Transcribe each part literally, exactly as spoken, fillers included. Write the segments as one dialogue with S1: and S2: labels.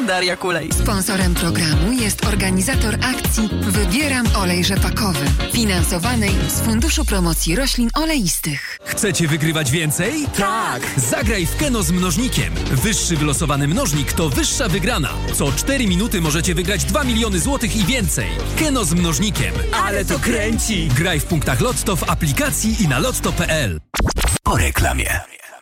S1: Daria Kulej.
S2: Sponsorem programu jest organizator akcji Wybieram olej rzepakowy, finansowanej z Funduszu Promocji Roślin Oleistych.
S3: Chcecie wygrywać więcej?
S1: Tak!
S3: Zagraj w Keno z mnożnikiem. Wyższy wylosowany mnożnik to wyższa wygrana. Co cztery minuty możecie wygrać dwa miliony złotych i więcej. Keno z mnożnikiem.
S1: Ale to kręci!
S3: Graj w punktach Lotto w aplikacji i na lotto kropka pe el.
S4: Po reklamie.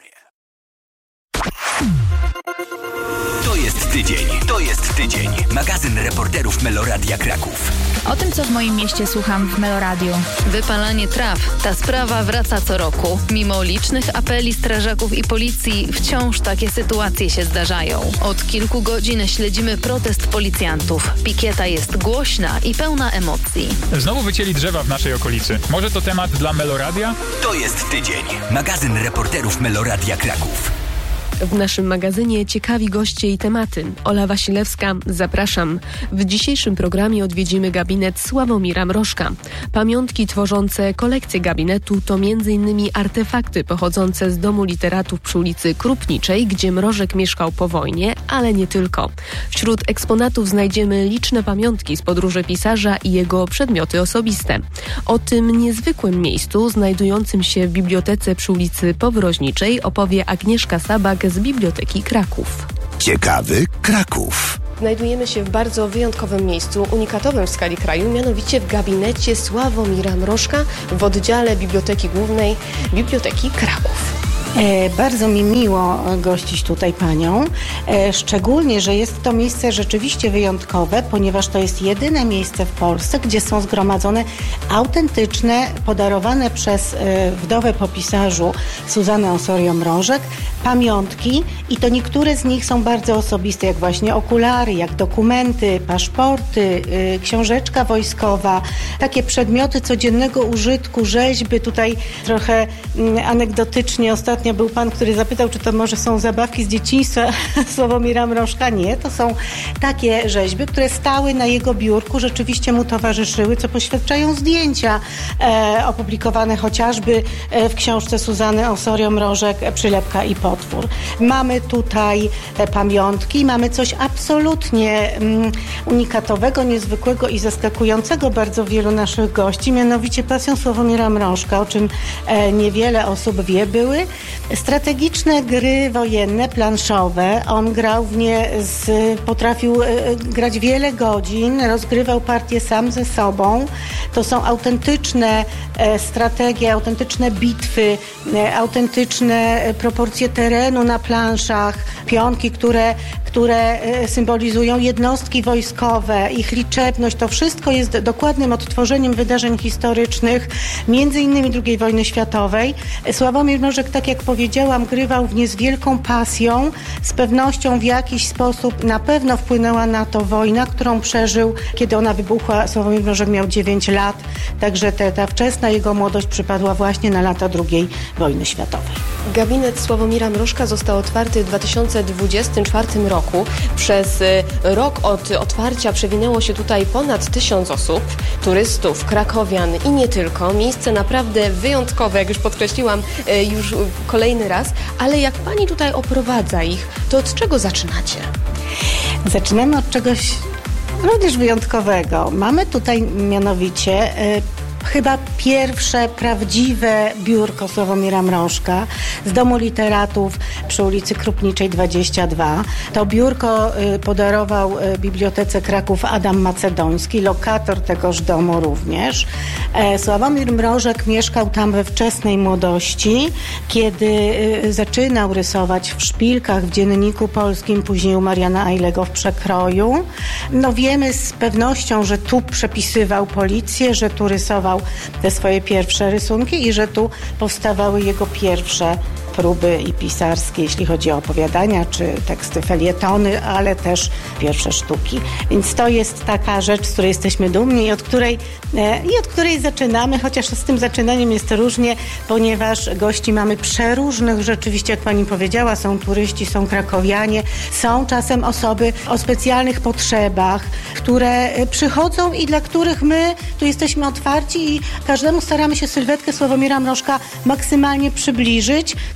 S4: To jest tydzień. To jest tydzień. Magazyn reporterów Meloradia Kraków.
S5: O tym, co w moim mieście słucham w Meloradiu.
S6: Wypalanie traw. Ta sprawa wraca co roku. Mimo licznych apeli strażaków i policji, wciąż takie sytuacje się zdarzają. Od kilku godzin śledzimy protest policjantów. Pikieta jest głośna i pełna emocji.
S7: Znowu wycięli drzewa w naszej okolicy. Może to temat dla Meloradia?
S4: To jest tydzień. Magazyn reporterów Meloradia Kraków.
S8: W naszym magazynie ciekawi goście i tematy. Ola Wasilewska, zapraszam. W dzisiejszym programie odwiedzimy gabinet Sławomira Mrożka. Pamiątki tworzące kolekcję gabinetu to między innymi artefakty pochodzące z domu literatów przy ulicy Krupniczej, gdzie Mrożek mieszkał po wojnie, ale nie tylko. Wśród eksponatów znajdziemy liczne pamiątki z podróży pisarza i jego przedmioty osobiste. O tym niezwykłym miejscu, znajdującym się w bibliotece przy ulicy Powroźniczej, opowie Agnieszka Sabak z Biblioteki Kraków.
S4: Ciekawy Kraków.
S8: Znajdujemy się w bardzo wyjątkowym miejscu, unikatowym w skali kraju, mianowicie w gabinecie Sławomira Mrożka w oddziale Biblioteki Głównej Biblioteki Kraków.
S9: E, bardzo mi miło gościć tutaj Panią, e, szczególnie, że jest to miejsce rzeczywiście wyjątkowe, ponieważ to jest jedyne miejsce w Polsce, gdzie są zgromadzone autentyczne, podarowane przez e, wdowę po pisarzu Zuzannę Osorio-Mrożek pamiątki i to niektóre z nich są bardzo osobiste, jak właśnie okulary, jak dokumenty, paszporty, e, książeczka wojskowa, takie przedmioty codziennego użytku, rzeźby. Tutaj trochę m, anegdotycznie ostatnio był pan, który zapytał, czy to może są zabawki z dzieciństwa Sławomira Mrożka. Nie, to są takie rzeźby, które stały na jego biurku, rzeczywiście mu towarzyszyły, co poświadczają zdjęcia e, opublikowane chociażby e, w książce Zuzanny Osorio-Mrożek Przylepka i potwór. Mamy tutaj te pamiątki, mamy coś absolutnie mm, unikatowego, niezwykłego i zaskakującego bardzo wielu naszych gości, mianowicie pasją Sławomira Mrożka, o czym e, niewiele osób wie, były strategiczne gry wojenne, planszowe. On grał w nie, z, potrafił e, grać wiele godzin, rozgrywał partie sam ze sobą. To są autentyczne e, strategie, autentyczne bitwy, e, autentyczne e, proporcje terenu na planszach, pionki, które, które e, symbolizują jednostki wojskowe, ich liczebność. To wszystko jest dokładnym odtworzeniem wydarzeń historycznych, między innymi drugiej wojny światowej. Sławomir Mrożek, tak jak powiedziałam, grywał w nie z wielką pasją. Z pewnością w jakiś sposób na pewno wpłynęła na to wojna, którą przeżył. Kiedy ona wybuchła, Sławomir Mrożek miał dziewięć lat, także te, ta wczesna jego młodość przypadła właśnie na lata drugiej wojny światowej.
S8: Gabinet Sławomira Mrożka został otwarty w dwa tysiące dwudziestym czwartym roku. Przez rok od otwarcia przewinęło się tutaj ponad tysiąc osób, turystów, krakowian i nie tylko. Miejsce naprawdę wyjątkowe, jak już podkreśliłam już kolejny raz, ale jak pani tutaj oprowadza ich, to od czego zaczynacie?
S9: Zaczynamy od czegoś również wyjątkowego. Mamy tutaj mianowicie y, chyba pierwsze prawdziwe biurko Sławomira Mrożka z Domu Literatów przy ulicy Krupniczej dwadzieścia dwa. To biurko y, podarował y, Bibliotece Kraków Adam Macedoński, lokator tegoż domu również. E, Sławomir Mrożek mieszkał tam we wczesnej młodości, kiedy y, zaczynał rysować w szpilkach w Dzienniku Polskim, później u Mariana Ajlego w Przekroju. No wiemy z pewnością, że tu przepisywał policję, że tu rysował te swoje pierwsze rysunki i że tu powstawały jego pierwsze próby i pisarskie, jeśli chodzi o opowiadania czy teksty, felietony, ale też pierwsze sztuki. Więc to jest taka rzecz, z której jesteśmy dumni i od której, e, i od której zaczynamy, chociaż z tym zaczynaniem jest różnie, ponieważ gości mamy przeróżnych, rzeczywiście, jak pani powiedziała, są turyści, są krakowianie, są czasem osoby o specjalnych potrzebach, które przychodzą i dla których my tu jesteśmy otwarci i każdemu staramy się sylwetkę Sławomira Mrożka maksymalnie przybliżyć.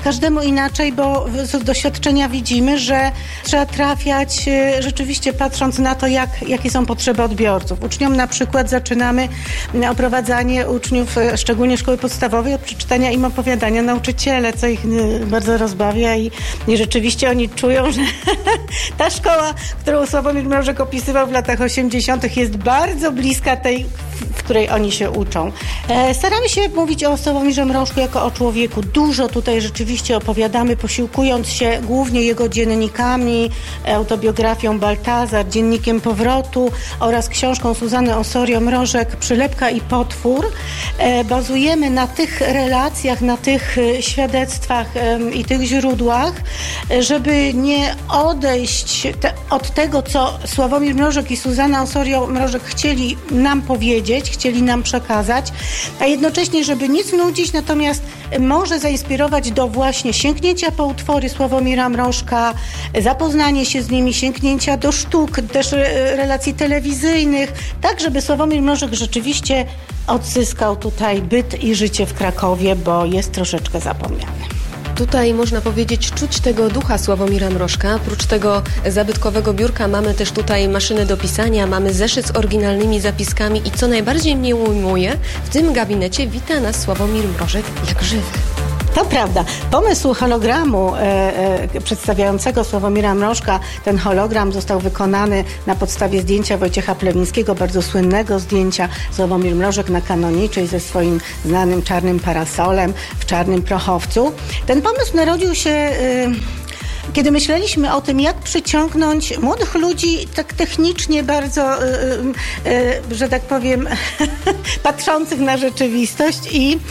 S9: każdemu inaczej, bo z doświadczenia widzimy, że trzeba trafiać rzeczywiście patrząc na to, jak, jakie są potrzeby odbiorców. Uczniom na przykład zaczynamy oprowadzanie uczniów, szczególnie szkoły podstawowej, od przeczytania im opowiadania nauczyciele, co ich bardzo rozbawia i, i rzeczywiście oni czują, że ta szkoła, którą Sławomir Mrożek opisywał w latach osiemdziesiątych jest bardzo bliska tej, w której oni się uczą. E, staramy się mówić o Sławomirze Mrożku jako o człowieku. Dużo tutaj rzeczywiście opowiadamy, posiłkując się głównie jego dziennikami, autobiografią Baltazar, dziennikiem powrotu oraz książką Zuzanny Osorio-Mrożek Przylepka i potwór. E, bazujemy na tych relacjach, na tych świadectwach e, i tych źródłach, żeby nie odejść te, od tego, co Sławomir Mrożek i Zuzanna Osorio-Mrożek chcieli nam powiedzieć, chcieli nam przekazać, a jednocześnie, żeby nie znudzić, natomiast może zainspirować do właśnie sięgnięcia po utwory Sławomira Mrożka, zapoznanie się z nimi, sięgnięcia do sztuk, też relacji telewizyjnych, tak żeby Sławomir Mrożek rzeczywiście odzyskał tutaj byt i życie w Krakowie, bo jest troszeczkę zapomniany.
S8: Tutaj można powiedzieć, czuć tego ducha Sławomira Mrożka. Oprócz tego zabytkowego biurka mamy też tutaj maszynę do pisania, mamy zeszyt z oryginalnymi zapiskami i co najbardziej mnie ujmuje, w tym gabinecie wita nas Sławomir Mrożek jak żywy.
S9: To prawda. Pomysł hologramu e, e, przedstawiającego Sławomira Mrożka, ten hologram został wykonany na podstawie zdjęcia Wojciecha Plewińskiego, bardzo słynnego zdjęcia Sławomir Mrożek na Kanoniczej ze swoim znanym czarnym parasolem w czarnym prochowcu. Ten pomysł narodził się... E, Kiedy myśleliśmy o tym, jak przyciągnąć młodych ludzi tak technicznie bardzo, yy, yy, że tak powiem, patrzących na rzeczywistość i, yy,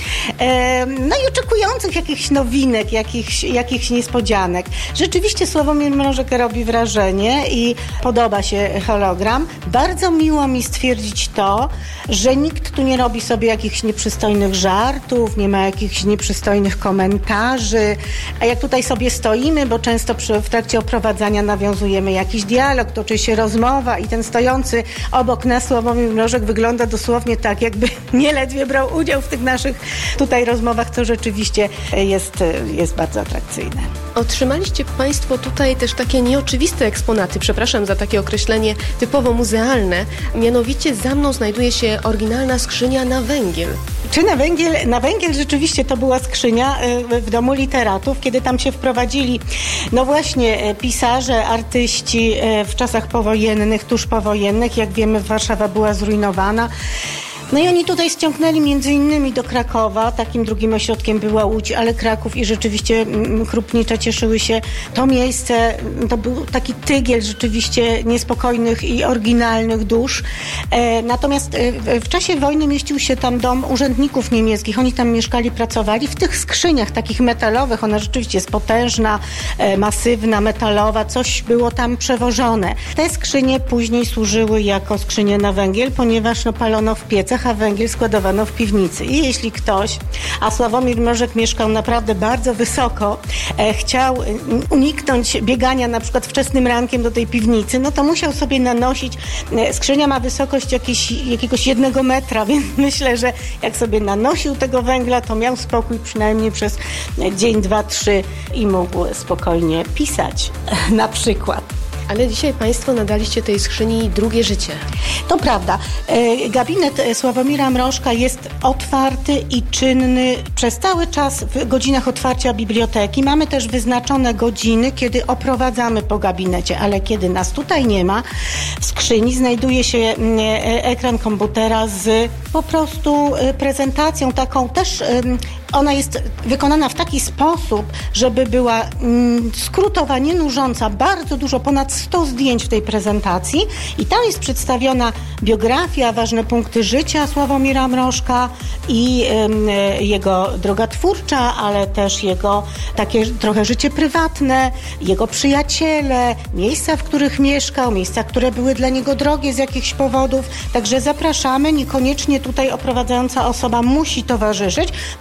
S9: no i oczekujących jakichś nowinek, jakichś, jakichś niespodzianek. Rzeczywiście Sławomir Mrożek robi wrażenie i podoba się hologram. Bardzo miło mi stwierdzić to, że nikt tu nie robi sobie jakichś nieprzystojnych żartów, nie ma jakichś nieprzystojnych komentarzy, a jak tutaj sobie stoimy, bo często Przy, w trakcie oprowadzania nawiązujemy jakiś dialog, toczy się rozmowa i ten stojący obok nas Sławomir Mrożek wygląda dosłownie tak, jakby nieledwie brał udział w tych naszych tutaj rozmowach, co rzeczywiście jest, jest bardzo atrakcyjne.
S8: Otrzymaliście Państwo tutaj też takie nieoczywiste eksponaty, przepraszam za takie określenie typowo muzealne, mianowicie za mną znajduje się oryginalna skrzynia na węgiel.
S9: Czy na węgiel? Na węgiel rzeczywiście to była skrzynia w Domu Literatów, kiedy tam się wprowadzili, no właśnie, pisarze, artyści w czasach powojennych, tuż powojennych. Jak wiemy, Warszawa była zrujnowana. No i oni tutaj ściągnęli między innymi do Krakowa, takim drugim ośrodkiem była Łódź, ale Kraków i rzeczywiście Krupnicza cieszyły się. To miejsce, to był taki tygiel rzeczywiście niespokojnych i oryginalnych dusz. E, natomiast e, w czasie wojny mieścił się tam dom urzędników niemieckich. Oni tam mieszkali, pracowali. W tych skrzyniach takich metalowych, ona rzeczywiście jest potężna, e, masywna, metalowa, coś było tam przewożone. Te skrzynie później służyły jako skrzynie na węgiel, ponieważ no, palono w piecach, a węgiel składowano w piwnicy. I jeśli ktoś, a Sławomir Mrożek mieszkał naprawdę bardzo wysoko, e, chciał uniknąć biegania na przykład wczesnym rankiem do tej piwnicy, no to musiał sobie nanosić. E, skrzynia ma wysokość jakieś, jakiegoś jednego metra, więc myślę, że jak sobie nanosił tego węgla, to miał spokój przynajmniej przez dzień, dwa, trzy i mógł spokojnie pisać na przykład.
S8: Ale dzisiaj Państwo nadaliście tej skrzyni drugie życie.
S9: To prawda. Gabinet Sławomira Mrożka jest otwarty i czynny przez cały czas w godzinach otwarcia biblioteki. Mamy też wyznaczone godziny, kiedy oprowadzamy po gabinecie, ale kiedy nas tutaj nie ma, w skrzyni znajduje się ekran komputera z po prostu prezentacją taką też. Ona jest wykonana w taki sposób, żeby była mm, skrótowa, nie nużąca, bardzo dużo, ponad sto zdjęć w tej prezentacji i tam jest przedstawiona biografia, ważne punkty życia Sławomira Mrożka i y, jego droga twórcza, ale też jego takie trochę życie prywatne, jego przyjaciele, miejsca, w których mieszkał, miejsca, które były dla niego drogie z jakichś powodów. Także zapraszamy, niekoniecznie tutaj oprowadzająca osoba musi towarzyszyć. Można sobie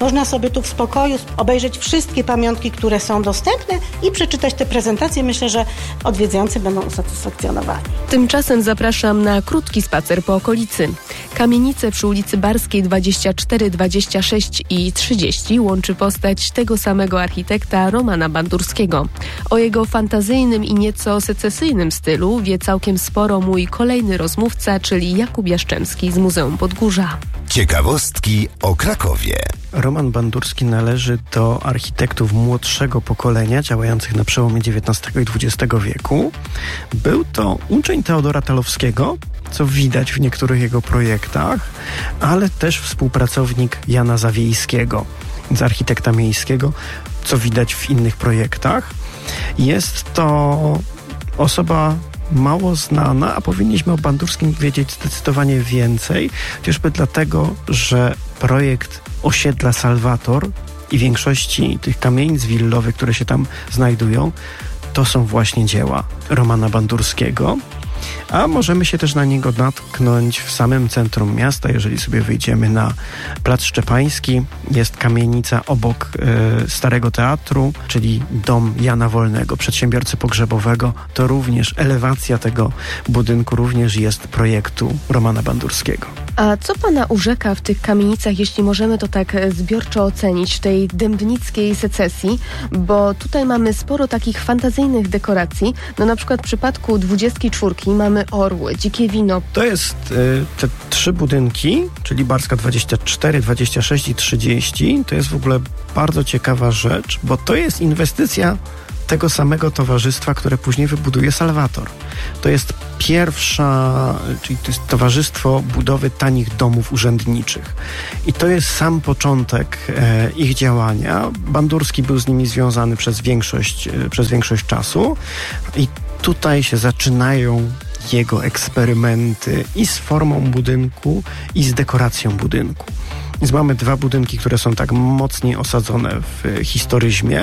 S9: żeby tu w spokoju obejrzeć wszystkie pamiątki, które są dostępne i przeczytać te prezentacje. Myślę, że odwiedzający będą usatysfakcjonowani.
S8: Tymczasem zapraszam na krótki spacer po okolicy. Kamienice przy ulicy Barskiej dwadzieścia cztery, dwadzieścia sześć i trzydzieści łączy postać tego samego architekta Romana Bandurskiego. O jego fantazyjnym i nieco secesyjnym stylu wie całkiem sporo mój kolejny rozmówca, czyli Jakub Jaszczemski z Muzeum Podgórza.
S1: Ciekawostki o Krakowie.
S10: Roman Bandurski należy do architektów młodszego pokolenia, działających na przełomie dziewiętnastego i dwudziestego wieku. Był to uczeń Teodora Talowskiego, co widać w niektórych jego projektach, ale też współpracownik Jana Zawiejskiego, z architekta miejskiego, co widać w innych projektach. Jest to osoba mało znana, a powinniśmy o Bandurskim wiedzieć zdecydowanie więcej, chociażby dlatego, że projekt osiedla Salwator i większości tych kamienic willowych, które się tam znajdują, to są właśnie dzieła Romana Bandurskiego. A możemy się też na niego natknąć w samym centrum miasta. Jeżeli sobie wyjdziemy na Plac Szczepański, jest kamienica obok y, Starego Teatru, czyli dom Jana Wolnego, przedsiębiorcy pogrzebowego. To również elewacja tego budynku również jest projektu Romana Bandurskiego.
S8: A co pana urzeka w tych kamienicach, jeśli możemy to tak zbiorczo ocenić, w tej dębnickiej secesji? Bo tutaj mamy sporo takich fantazyjnych dekoracji. No na przykład w przypadku dwudziestki czwórki mamy orły, dzikie wino.
S10: To jest y, te trzy budynki, czyli Barska dwadzieścia cztery, dwadzieścia sześć i trzydzieści. To jest w ogóle bardzo ciekawa rzecz, bo to jest inwestycja tego samego towarzystwa, które później wybuduje Salwator. To jest pierwsza, czyli to jest towarzystwo budowy tanich domów urzędniczych. I to jest sam początek e, ich działania. Bandurski był z nimi związany przez większość, e, przez większość czasu i tutaj się zaczynają jego eksperymenty i z formą budynku, i z dekoracją budynku. Więc mamy dwa budynki, które są tak mocniej osadzone w historyzmie.